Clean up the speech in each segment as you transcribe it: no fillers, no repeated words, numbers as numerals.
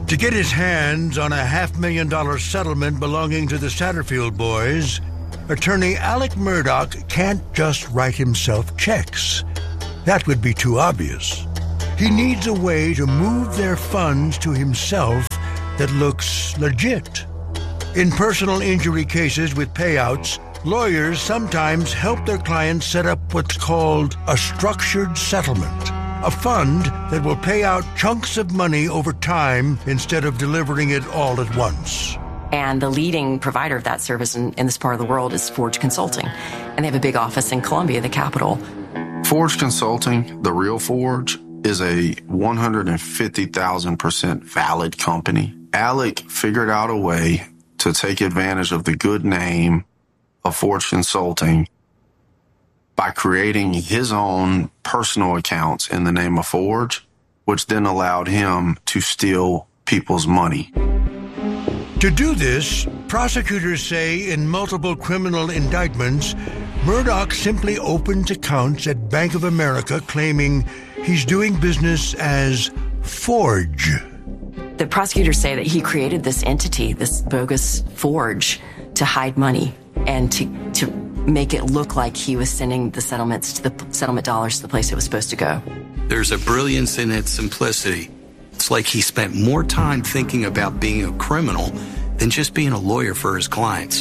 To get his hands on a $500,000 settlement belonging to the Satterfield boys, attorney Alec Murdaugh can't just write himself checks. That would be too obvious. He needs a way to move their funds to himself that looks legit. In personal injury cases with payouts, lawyers sometimes help their clients set up what's called a structured settlement, a fund that will pay out chunks of money over time instead of delivering it all at once. And the leading provider of that service in this part of the world is Forge Consulting. And they have a big office in Columbia, the capital. Forge Consulting, the real Forge, is a 150,000% valid company. Alec figured out a way to take advantage of the good name of Forge Consulting by creating his own personal accounts in the name of Forge, which then allowed him to steal people's money. To do this, prosecutors say in multiple criminal indictments, Murdaugh simply opens accounts at Bank of America claiming he's doing business as Forge. The prosecutors say that he created this entity, this bogus Forge, to hide money and to make it look like he was sending the settlement dollars to the place it was supposed to go. There's a brilliance in its simplicity. It's like he spent more time thinking about being a criminal than just being a lawyer for his clients.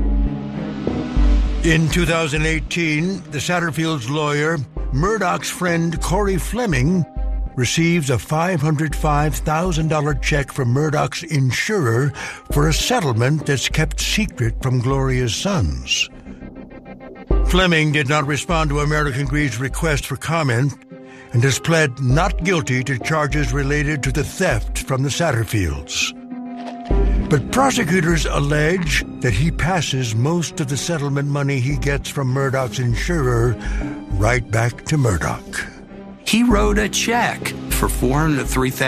In 2018, the Satterfield's lawyer, Murdaugh's friend Corey Fleming, receives a $505,000 check from Murdaugh's insurer for a settlement that's kept secret from Gloria's sons. Fleming did not respond to American Greed's request for comment and has pled not guilty to charges related to the theft from the Satterfields. But prosecutors allege that he passes most of the settlement money he gets from Murdaugh's insurer right back to Murdaugh. He wrote a check for $400,000 to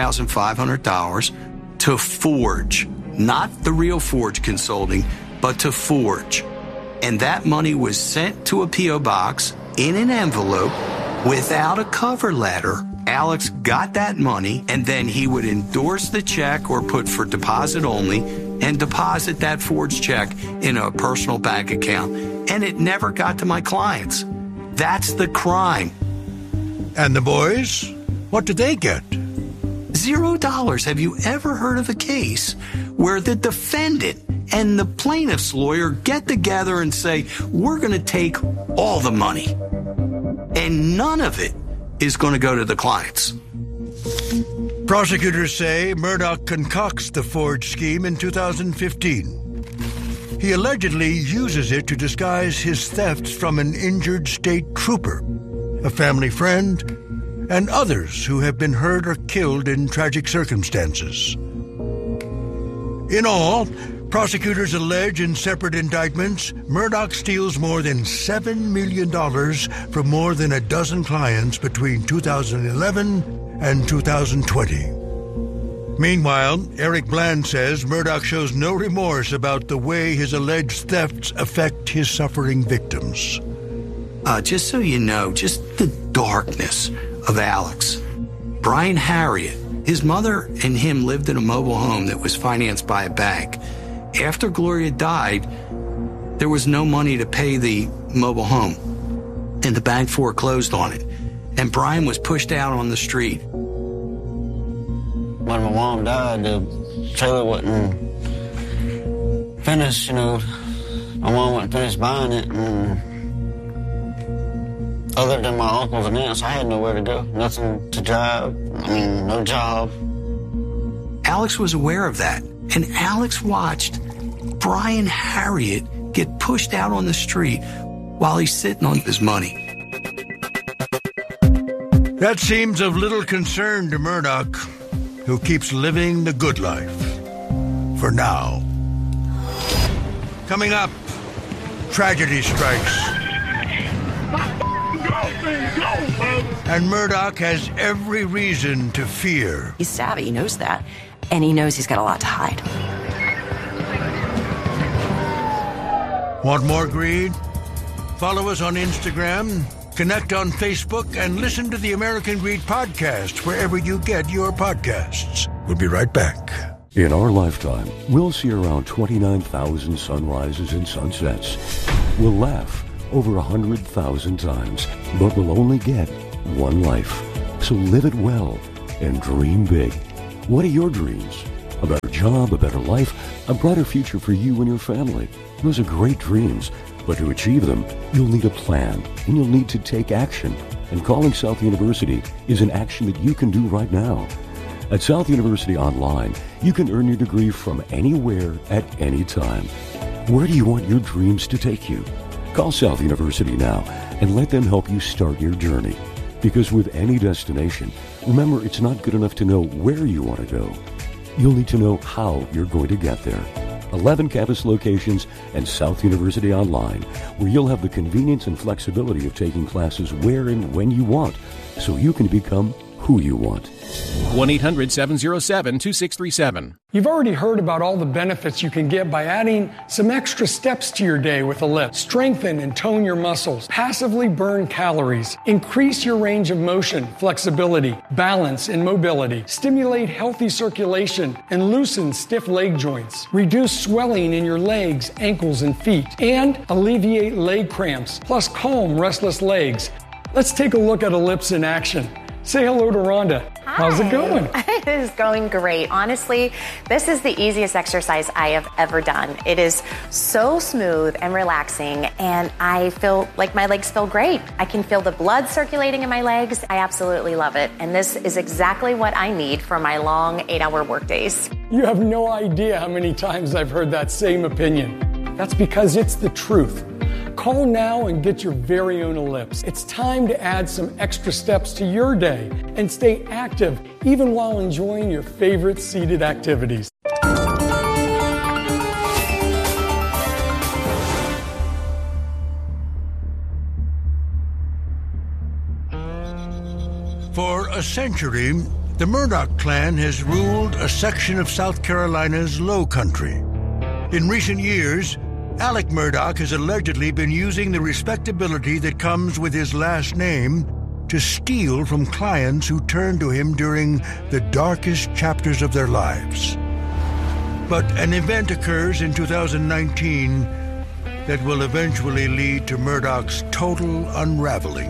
$3,500 to Forge, not the real Forge Consulting, but to Forge. And that money was sent to a P.O. box in an envelope without a cover letter. Alex got that money, and then he would endorse the check or put for deposit only and deposit that Forge check in a personal bank account. And it never got to my clients. That's the crime. And the boys? What did they get? $0. Have you ever heard of a case where the defendant and the plaintiff's lawyer get together and say, we're going to take all the money, and none of it is going to go to the clients? Prosecutors say Murdaugh concocts the Forge scheme in 2015. He allegedly uses it to disguise his thefts from an injured state trooper, a family friend, and others who have been hurt or killed in tragic circumstances. In all, prosecutors allege in separate indictments, Murdaugh steals more than $7 million from more than a dozen clients between 2011 and 2020. Meanwhile, Eric Bland says Murdaugh shows no remorse about the way his alleged thefts affect his suffering victims. Just so you know, just the darkness of Alex. Brian Harriet, his mother and him lived in a mobile home that was financed by a bank. After Gloria died, there was no money to pay the mobile home, and the bank foreclosed on it. And Brian was pushed out on the street. When my mom died, the trailer wasn't finished, My mom wouldn't finish buying it, and other than my uncles and aunts, I had nowhere to go. Nothing to drive. No job. Alex was aware of that, and Alex watched Brian Harriet get pushed out on the street while he's sitting on his money. That seems of little concern to Murdaugh, who keeps living the good life. For now. Coming up, tragedy strikes. And Murdaugh has every reason to fear. He's savvy, he knows that. And he knows he's got a lot to hide. Want more greed? Follow us on Instagram, connect on Facebook, and listen to the American Greed Podcast wherever you get your podcasts. We'll be right back. In our lifetime, we'll see around 29,000 sunrises and sunsets. We'll laugh over 100,000 times, but we'll only get one life. So live it well and dream big. What are your dreams? A better job, a better life, a brighter future for you and your family. Those are great dreams, but to achieve them, you'll need a plan, and you'll need to take action. And calling South University is an action that you can do right now. At South University Online, you can earn your degree from anywhere at any time. Where do you want your dreams to take you? Call South University now and let them help you start your journey. Because with any destination, remember, it's not good enough to know where you want to go. You'll need to know how you're going to get there. 11 campus locations and South University Online, where you'll have the convenience and flexibility of taking classes where and when you want, so you can become who you want. 1-800-707-2637. You've already heard about all the benefits you can get by adding some extra steps to your day with Ellipse. Strengthen and tone your muscles, passively burn calories, increase your range of motion, flexibility, balance, and mobility, stimulate healthy circulation, and loosen stiff leg joints, reduce swelling in your legs, ankles, and feet, and alleviate leg cramps, plus calm restless legs. Let's take a look at Ellipse in action. Say hello to Rhonda. Hi. How's it going? It is going great. Honestly, this is the easiest exercise I have ever done. It is so smooth and relaxing, and I feel like my legs feel great. I can feel the blood circulating in my legs. I absolutely love it. And this is exactly what I need for my long 8-hour workdays. You have no idea how many times I've heard that same opinion. That's because it's the truth. Call now and get your very own Ellipse. It's time to add some extra steps to your day and stay active even while enjoying your favorite seated activities. For a century, the Murdoch clan has ruled a section of South Carolina's Low Country. In recent years, Alec Murdoch has allegedly been using the respectability that comes with his last name to steal from clients who turn to him during the darkest chapters of their lives. But an event occurs in 2019 that will eventually lead to Murdoch's total unraveling.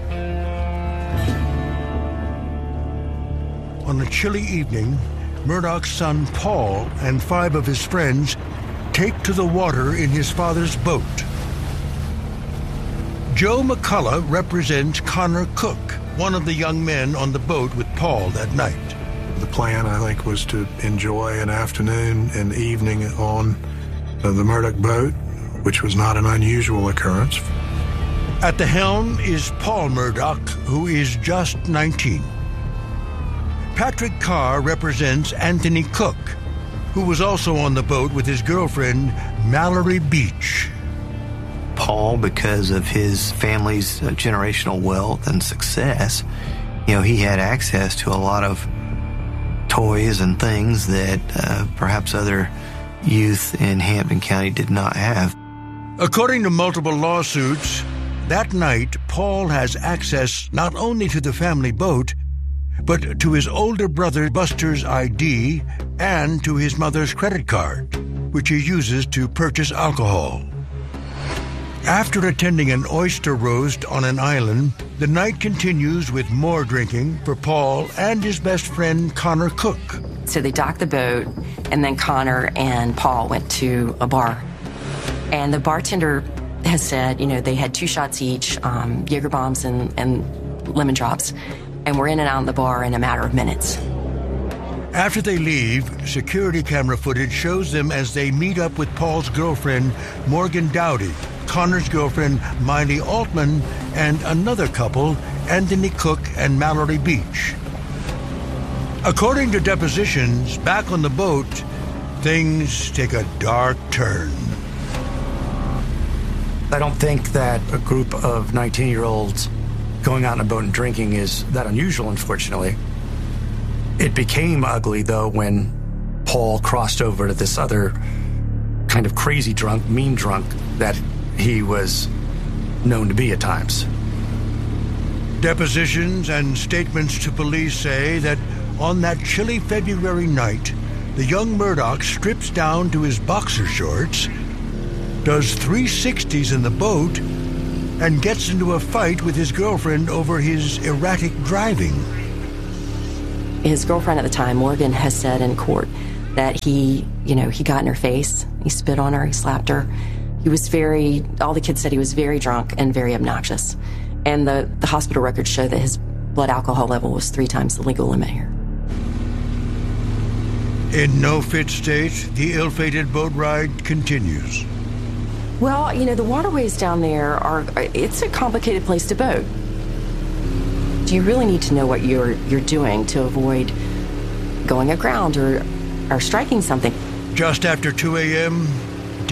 On a chilly evening, Murdoch's son Paul and 5 of his friends take to the water in his father's boat. Joe McCullough represents Connor Cook, one of the young men on the boat with Paul that night. The plan, I think, was to enjoy an afternoon and evening on the Murdoch boat, which was not an unusual occurrence. At the helm is Paul Murdoch, who is just 19. Patrick Carr represents Anthony Cook, who was also on the boat with his girlfriend, Mallory Beach. Paul, because of his family's generational wealth and success, he had access to a lot of toys and things that perhaps other youth in Hampton County did not have. According to multiple lawsuits, that night, Paul has access not only to the family boat, but to his older brother Buster's ID and to his mother's credit card, which he uses to purchase alcohol. After attending an oyster roast on an island, the night continues with more drinking for Paul and his best friend Connor Cook. So they docked the boat, and then Connor and Paul went to a bar. And the bartender has said, they had 2 shots each, Jaeger bombs and lemon drops. And we're in and out of the bar in a matter of minutes. After they leave, security camera footage shows them as they meet up with Paul's girlfriend, Morgan Dowdy, Connor's girlfriend, Miley Altman, and another couple, Anthony Cook and Mallory Beach. According to depositions, back on the boat, things take a dark turn. I don't think that a group of 19-year-olds going out on a boat and drinking is that unusual, unfortunately. It became ugly, though, when Paul crossed over to this other kind of crazy drunk, mean drunk that he was known to be at times. Depositions and statements to police say that on that chilly February night, the young Murdoch strips down to his boxer shorts, does 360s in the boat, and gets into a fight with his girlfriend over his erratic driving. His girlfriend at the time, Morgan, has said in court that he got in her face, he spit on her, he slapped her. All the kids said he was very drunk and very obnoxious. And the hospital records show that his blood alcohol level was 3 times the legal limit here. In no fit state, the ill-fated boat ride continues. Well, the waterways down there it's a complicated place to boat. You really need to know what you're doing to avoid going aground or striking something. Just after 2 a.m.,